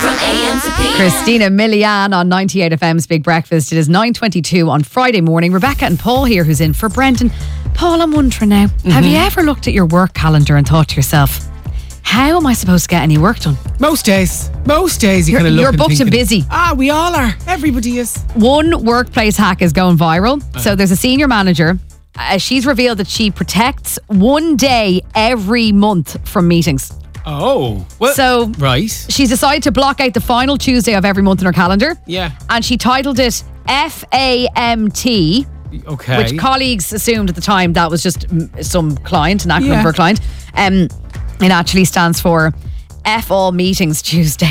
From AM to PM. Christina Milian on 98 FM's Big Breakfast. It is 9:22 on Friday morning. Rebecca and Paul here, who's in for Brendan. Paul, I'm wondering now, have you ever looked at your work calendar and thought to yourself, how am I supposed to get any work done? Most days you kind of look You're and booked and thinking, busy. We all are. Everybody is. One workplace hack is going viral. So there's a senior manager. She's revealed that she protects one day every month from meetings. Oh. Well, So right. she's decided to block out the final Tuesday of every month in her calendar. Yeah. And she titled it FAMT, Okay. which colleagues assumed at the time that was just some client, an acronym Yeah. for a client. It actually stands for F all meetings Tuesday.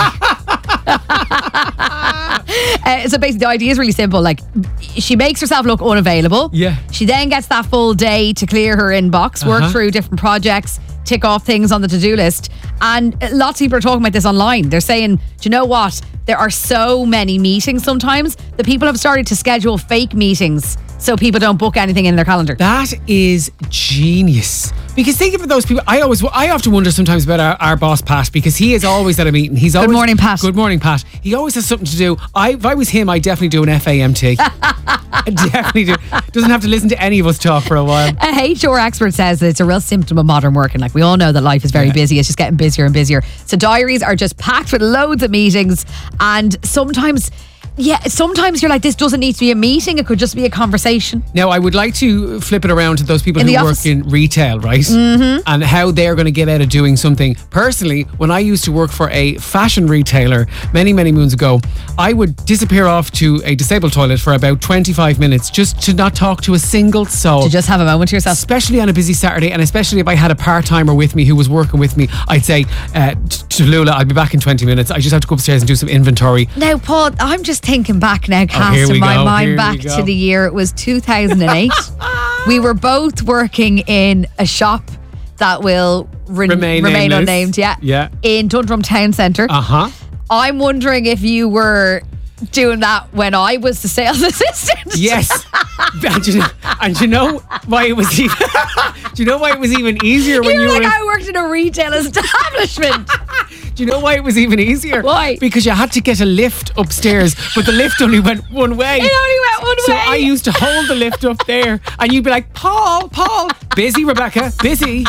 So basically the idea is really simple. Like, she makes herself look unavailable. Yeah. She then gets that full day to clear her inbox, work through different projects, tick off things on the to-do list. And lots of people are talking about this online. They're saying, do you know what? There are so many meetings sometimes that people have started to schedule fake meetings so people don't book anything in their calendar. That is genius. Because think of those people. I often wonder sometimes about our boss Pat, because he is always at a meeting. He's always, Good morning, Pat. Good morning, Pat. He always has something to do. If I was him, I'd definitely do an FAMT. I definitely do. Doesn't have to listen to any of us talk for a while. A HR expert says that it's a real symptom of modern working. Like, we all know that life is very busy. It's just getting busier and busier. So diaries are just packed with loads of meetings. And sometimes you're like, this doesn't need to be a meeting. It could just be a conversation. Now, I would like to flip it around to those people In who the work office. in retail, right? Mm-hmm. And how they're going to get out of doing something. Personally, when I used to work for a fashion retailer many, many moons ago, I would disappear off to a disabled toilet for about 25 minutes just to not talk to a single soul. To just have a moment to yourself. Especially on a busy Saturday, and especially if I had a part-timer with me who was working with me, I'd say to Lula, I'll be back in 20 minutes. I just have to go upstairs and do some inventory. Now, Paul, I'm just thinking back now, here casting we my go, mind here back we go. to the year. It was 2008. We were both working in a shop that will remain nameless. unnamed, Yeah. in Dundrum Town Centre. Uh-huh. I'm wondering if you were doing that when I was the sales assistant. Yes. and you know why it was even do you know why it was even easier when You you were like, were I worked in a retail establishment. Do you know why it was even easier? Why? Because you had to get a lift upstairs, but the lift only went one way. It only went one So way. I used to hold the lift up there, and you'd be like, Paul, busy, Rebecca, busy.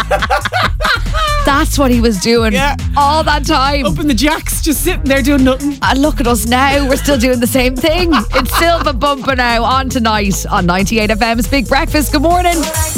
That's what he was doing all that time. Up in the jacks, just sitting there doing nothing. And look at us now. We're still doing the same thing. It's Silva Bumper now on tonight on 98 FM's Big Breakfast. Good morning.